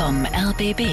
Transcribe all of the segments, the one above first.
vom RBB.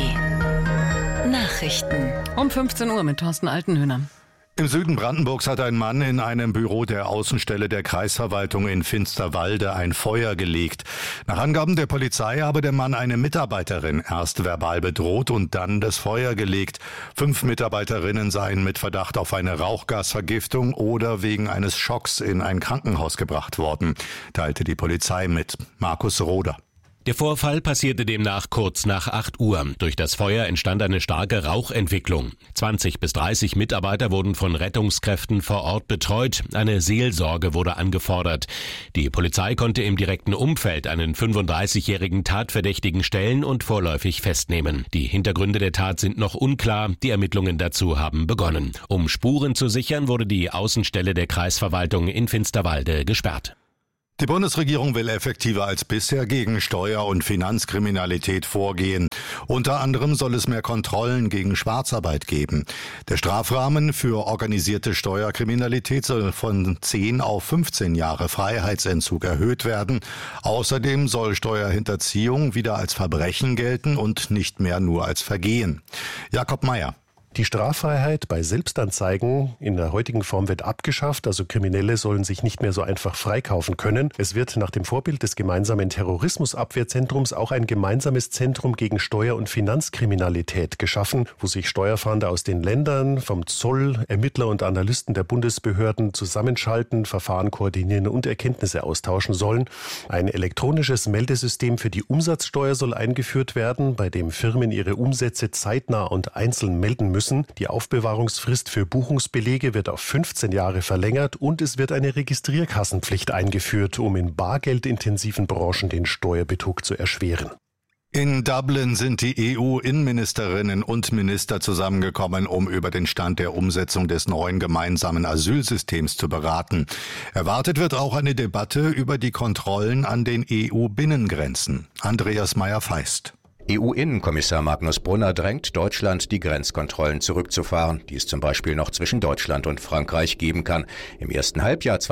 Nachrichten. Um 15 Uhr mit Thorsten Altenhöhner. Im Süden Brandenburgs hat ein Mann in einem Büro der Außenstelle der Kreisverwaltung in Finsterwalde ein Feuer gelegt. Nach Angaben der Polizei habe der Mann eine Mitarbeiterin erst verbal bedroht und dann das Feuer gelegt. 5 Mitarbeiterinnen seien mit Verdacht auf eine Rauchgasvergiftung oder wegen eines Schocks in ein Krankenhaus gebracht worden, teilte die Polizei mit. Markus Roder. Der Vorfall passierte demnach kurz nach 8 Uhr. Durch das Feuer entstand eine starke Rauchentwicklung. 20 bis 30 Mitarbeiter wurden von Rettungskräften vor Ort betreut. Eine Seelsorge wurde angefordert. Die Polizei konnte im direkten Umfeld einen 35-jährigen Tatverdächtigen stellen und vorläufig festnehmen. Die Hintergründe der Tat sind noch unklar. Die Ermittlungen dazu haben begonnen. Um Spuren zu sichern, wurde die Außenstelle der Kreisverwaltung in Finsterwalde gesperrt. Die Bundesregierung will effektiver als bisher gegen Steuer- und Finanzkriminalität vorgehen. Unter anderem soll es mehr Kontrollen gegen Schwarzarbeit geben. Der Strafrahmen für organisierte Steuerkriminalität soll von 10 auf 15 Jahre Freiheitsentzug erhöht werden. Außerdem soll Steuerhinterziehung wieder als Verbrechen gelten und nicht mehr nur als Vergehen. Jakob Mayer. Die Straffreiheit bei Selbstanzeigen in der heutigen Form wird abgeschafft, also Kriminelle sollen sich nicht mehr so einfach freikaufen können. Es wird nach dem Vorbild des gemeinsamen Terrorismusabwehrzentrums auch ein gemeinsames Zentrum gegen Steuer- und Finanzkriminalität geschaffen, wo sich Steuerfahnder aus den Ländern, vom Zoll, Ermittler und Analysten der Bundesbehörden zusammenschalten, Verfahren koordinieren und Erkenntnisse austauschen sollen. Ein elektronisches Meldesystem für die Umsatzsteuer soll eingeführt werden, bei dem Firmen ihre Umsätze zeitnah und einzeln melden müssen. Die Aufbewahrungsfrist für Buchungsbelege wird auf 15 Jahre verlängert und es wird eine Registrierkassenpflicht eingeführt, um in bargeldintensiven Branchen den Steuerbetrug zu erschweren. In Dublin sind die EU-Innenministerinnen und Minister zusammengekommen, um über den Stand der Umsetzung des neuen gemeinsamen Asylsystems zu beraten. Erwartet wird auch eine Debatte über die Kontrollen an den EU-Binnengrenzen. Andreas Meyer-Feist. EU-Innenkommissar Magnus Brunner drängt Deutschland, die Grenzkontrollen zurückzufahren, die es zum Beispiel noch zwischen Deutschland und Frankreich geben kann. Im ersten Halbjahr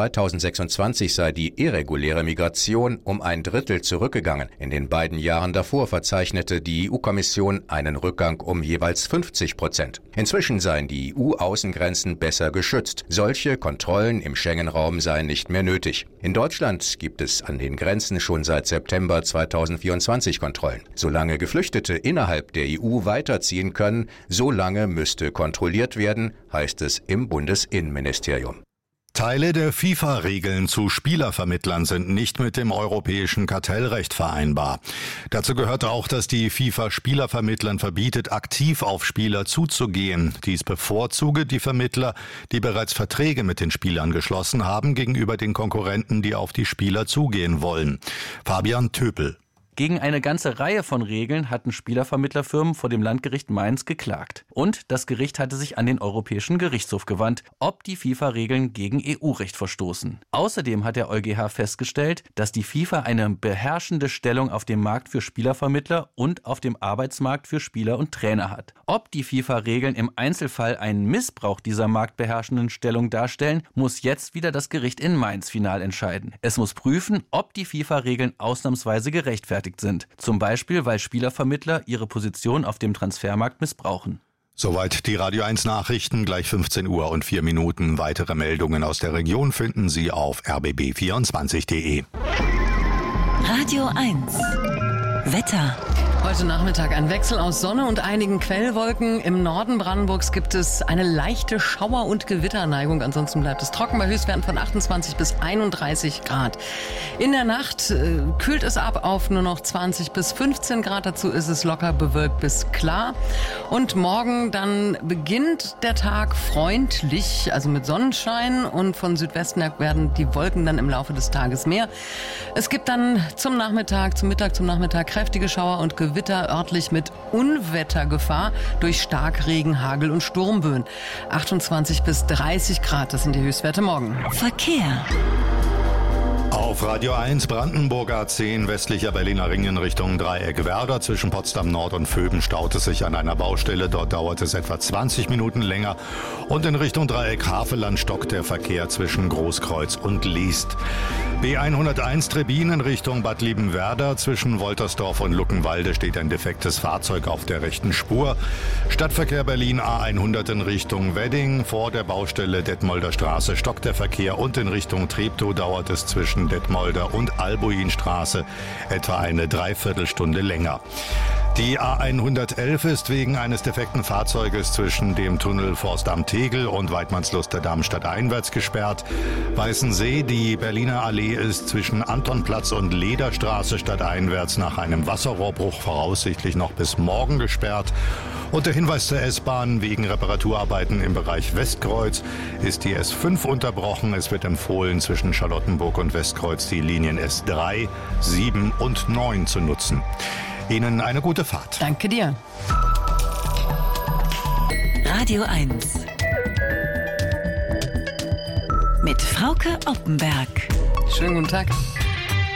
2026 sei die irreguläre Migration um 1/3 zurückgegangen. In den beiden Jahren davor verzeichnete die EU-Kommission einen Rückgang um jeweils 50%. Inzwischen seien die EU-Außengrenzen besser geschützt. Solche Kontrollen im Schengen-Raum seien nicht mehr nötig. In Deutschland gibt es an den Grenzen schon seit September 2024 Kontrollen. Solange Geflüchtete innerhalb der EU weiterziehen können, so lange müsste kontrolliert werden, heißt es im Bundesinnenministerium. Teile der FIFA-Regeln zu Spielervermittlern sind nicht mit dem europäischen Kartellrecht vereinbar. Dazu gehört auch, dass die FIFA Spielervermittlern verbietet, aktiv auf Spieler zuzugehen. Dies bevorzuge die Vermittler, die bereits Verträge mit den Spielern geschlossen haben, gegenüber den Konkurrenten, die auf die Spieler zugehen wollen. Fabian Töpel. Gegen eine ganze Reihe von Regeln hatten Spielervermittlerfirmen vor dem Landgericht Mainz geklagt. Und das Gericht hatte sich an den Europäischen Gerichtshof gewandt, ob die FIFA-Regeln gegen EU-Recht verstoßen. Außerdem hat der EuGH festgestellt, dass die FIFA eine beherrschende Stellung auf dem Markt für Spielervermittler und auf dem Arbeitsmarkt für Spieler und Trainer hat. Ob die FIFA-Regeln im Einzelfall einen Missbrauch dieser marktbeherrschenden Stellung darstellen, muss jetzt wieder das Gericht in Mainz final entscheiden. Es muss prüfen, ob die FIFA-Regeln ausnahmsweise gerechtfertigt sind. Zum Beispiel, weil Spielervermittler ihre Position auf dem Transfermarkt missbrauchen. Soweit die Radio 1 Nachrichten, gleich 15 Uhr und 4 Minuten. Weitere Meldungen aus der Region finden Sie auf rbb24.de. Radio 1. Wetter. Heute Nachmittag ein Wechsel aus Sonne und einigen Quellwolken. Im Norden Brandenburgs gibt es eine leichte Schauer- und Gewitterneigung. Ansonsten bleibt es trocken bei Höchstwerten von 28 bis 31 Grad. In der Nacht kühlt es ab auf nur noch 20 bis 15 Grad. Dazu ist es locker bewölkt bis klar. Und morgen dann beginnt der Tag freundlich, also mit Sonnenschein. Und von Südwesten her werden die Wolken dann im Laufe des Tages mehr. Es gibt dann zum Mittag, zum Nachmittag kräftige Schauer und Gewitter, örtlich mit Unwettergefahr durch Starkregen, Hagel und Sturmböen. 28 bis 30 Grad, das sind die Höchstwerte morgen. Verkehr. Auf Radio 1 Brandenburger 10 westlicher Berliner Ring in Richtung Dreieck Werder. Zwischen Potsdam Nord und Vöben staut es sich an einer Baustelle. Dort dauert es etwa 20 Minuten länger. Und in Richtung Dreieck Havelland stockt der Verkehr zwischen Großkreuz und Liest. B101 Trebin in Richtung Bad Liebenwerda. Zwischen Woltersdorf und Luckenwalde steht ein defektes Fahrzeug auf der rechten Spur. Stadtverkehr Berlin A100 in Richtung Wedding. Vor der Baustelle Detmolder Straße stockt der Verkehr und in Richtung Treptow dauert es zwischen Detmolder und Albuinstraße etwa eine Dreiviertelstunde länger. Die A111 ist wegen eines defekten Fahrzeuges zwischen dem Tunnel Forst am Tegel und Weidmannsluster Damm stadteinwärts gesperrt. Weißensee, die Berliner Allee ist zwischen Antonplatz und Lederstraße stadteinwärts nach einem Wasserrohrbruch voraussichtlich noch bis morgen gesperrt. Und der Hinweis zur S-Bahn: wegen Reparaturarbeiten im Bereich Westkreuz ist die S5 unterbrochen. Es wird empfohlen, zwischen Charlottenburg und Westkreuz die Linien S3, 7 und 9 zu nutzen. Ihnen eine gute Fahrt. Danke dir. Radio 1 mit Frauke Oppenberg. Schönen guten Tag.